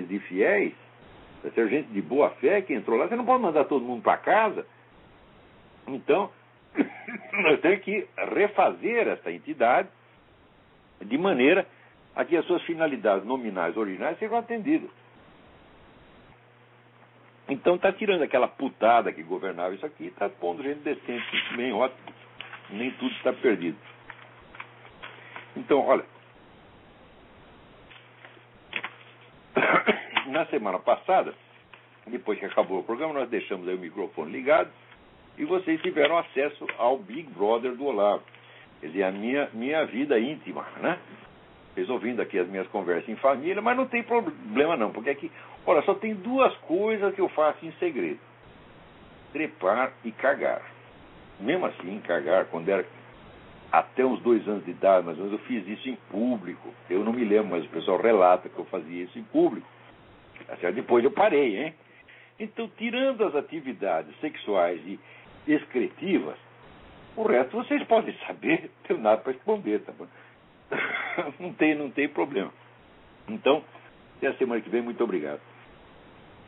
de fiéis, vai ser gente de boa fé que entrou lá. Você não pode mandar todo mundo para casa. Então, nós temos que refazer essa entidade de maneira a que as suas finalidades nominais originais sejam atendidas. Então está tirando aquela putada que governava isso aqui e está pondo gente decente, bem ótimo. Nem tudo está perdido. Então, olha, na semana passada, depois que acabou o programa, nós deixamos aí o microfone ligado e vocês tiveram acesso ao Big Brother do Olavo. Quer dizer, a minha vida íntima, né? Vocês ouvindo aqui as minhas conversas em família, mas não tem problema não, porque aqui, olha, só tem duas coisas que eu faço em segredo: trepar e cagar. Mesmo assim, cagar, quando era até uns 2 anos de idade, mais ou menos, eu fiz isso em público. Eu não me lembro, mas o pessoal relata que eu fazia isso em público. Depois eu parei, hein? Então, tirando as atividades sexuais e excretivas, o resto vocês podem saber, não tenho nada para responder, tá bom? Não tem problema. Então, até a semana que vem, muito obrigado.